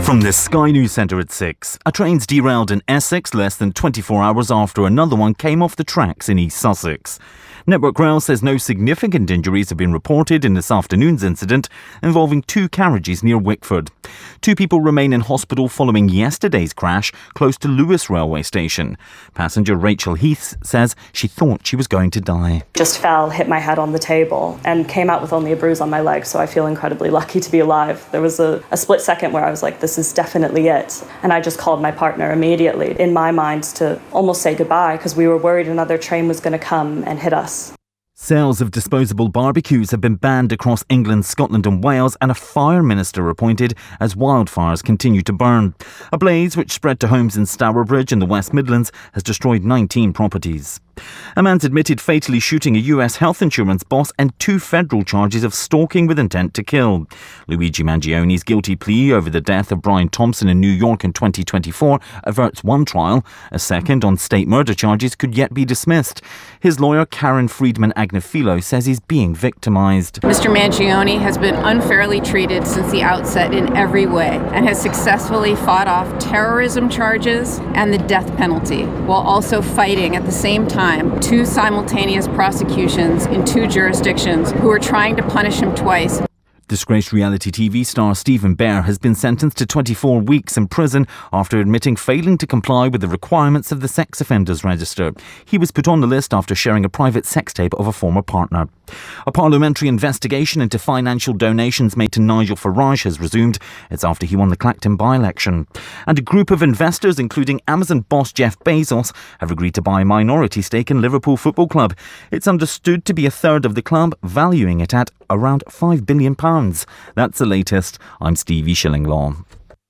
From the Sky News Centre at 6, a train's derailed in Essex less than 24 hours after another one came off the tracks in East Sussex. Network Rail says no significant injuries have been reported in this afternoon's incident involving two carriages near Wickford. Two people remain in hospital following yesterday's crash close to Lewis railway station. Passenger Rachel Heath says she thought she was going to die. Just fell, hit my head on the table and came out with only a bruise on my leg, so I feel incredibly lucky to be alive. There was a split second where I was like, this is definitely it. And I just called my partner immediately, in my mind, to almost say goodbye because we were worried another train was going to come and hit us. Sales of disposable barbecues have been banned across England, Scotland and Wales, and a fire minister appointed as wildfires continue to burn. A blaze which spread to homes in Stourbridge in the West Midlands has destroyed 19 properties. A man's admitted fatally shooting a US health insurance boss and two federal charges of stalking with intent to kill. Luigi Mangioni's guilty plea over the death of Brian Thompson in New York in 2024 averts one trial. A second on state murder charges could yet be dismissed. His lawyer, Karen Friedman Agnifilo, says he's being victimised. Mr. Mangioni has been unfairly treated since the outset in every way and has successfully fought off terrorism charges and the death penalty, while also fighting at the same time two simultaneous prosecutions in two jurisdictions who are trying to punish him twice. Disgraced reality TV star Stephen Bear has been sentenced to 24 weeks in prison after admitting failing to comply with the requirements of the Sex Offenders Register. He was put on the list after sharing a private sex tape of a former partner. A parliamentary investigation into financial donations made to Nigel Farage has resumed. It's after he won the Clacton by-election. And a group of investors, including Amazon boss Jeff Bezos, have agreed to buy a minority stake in Liverpool Football Club. It's understood to be a third of the club, valuing it at around £5 billion. That's the latest. I'm Stevie Shillinglaw.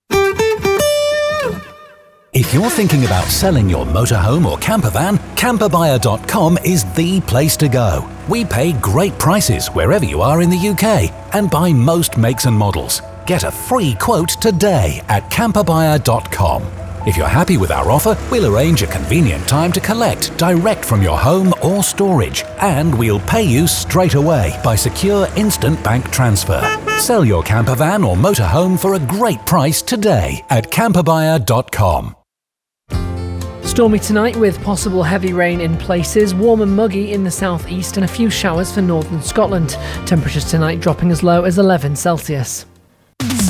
If you're thinking about selling your motorhome or camper van, camperbuyer.com is the place to go. We pay great prices wherever you are in the UK and buy most makes and models. Get a free quote today at camperbuyer.com. If you're happy with our offer, we'll arrange a convenient time to collect direct from your home or storage, and we'll pay you straight away by secure instant bank transfer. Sell your camper van or motorhome for a great price today at camperbuyer.com. Stormy tonight with possible heavy rain in places, warm and muggy in the southeast and a few showers for northern Scotland. Temperatures tonight dropping as low as 11 Celsius.